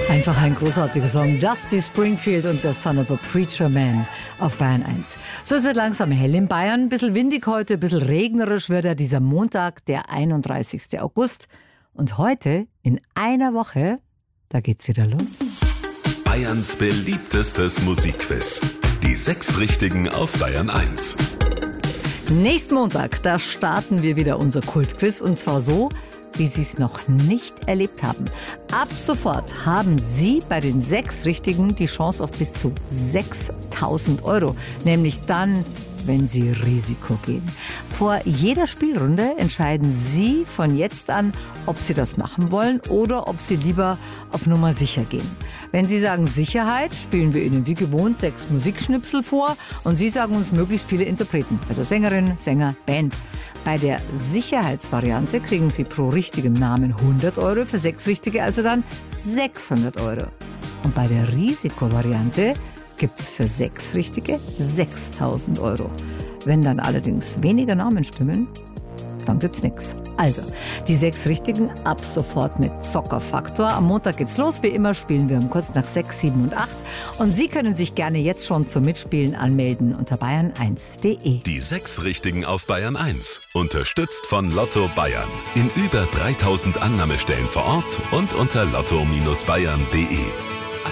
Einfach ein großartiger Song. Dusty Springfield und der Son of a Preacher Man auf Bayern 1. So, es wird langsam hell in Bayern. Ein bisschen windig heute, ein bisschen regnerisch wird er dieser Montag, der 31. August. Und heute, in einer Woche, da geht's wieder los. Bayerns beliebtestes Musikquiz. Die 6 Richtigen auf Bayern 1. Nächsten Montag, da starten wir wieder unser Kultquiz. Und zwar so, wie Sie es noch nicht erlebt haben. Ab sofort haben Sie bei den 6 Richtigen die Chance auf bis zu 6.000 Euro. Nämlich dann, wenn Sie Risiko gehen. Vor jeder Spielrunde entscheiden Sie von jetzt an, ob Sie das machen wollen oder ob Sie lieber auf Nummer sicher gehen. Wenn Sie sagen Sicherheit, spielen wir Ihnen wie gewohnt 6 Musikschnipsel vor und Sie sagen uns möglichst viele Interpreten, also Sängerin, Sänger, Band. Bei der Sicherheitsvariante kriegen Sie pro richtigem Namen 100 Euro, für 6 Richtige also dann 600 Euro. Und bei der Risikovariante gibt es für 6 Richtige 6.000 Euro. Wenn dann allerdings weniger Namen stimmen, dann gibt's nichts. Also, die 6 Richtigen ab sofort mit Zockerfaktor. Am Montag geht's los. Wie immer spielen wir um kurz nach 6, 7 und 8. Und Sie können sich gerne jetzt schon zum Mitspielen anmelden unter bayern1.de. Die 6 Richtigen auf Bayern 1. Unterstützt von Lotto Bayern. In über 3000 Annahmestellen vor Ort und unter lotto-bayern.de.